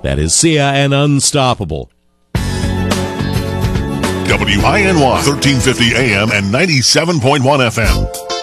That is Sia and Unstoppable. WINY 1350 AM and 97.1 FM.